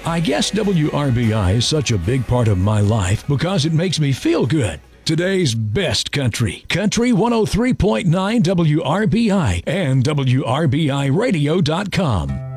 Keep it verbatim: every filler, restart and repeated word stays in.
I guess W R B I is such a big part of my life because it makes me feel good. Today's best country. Country one oh three point nine W R B I and W R B I radio dot com.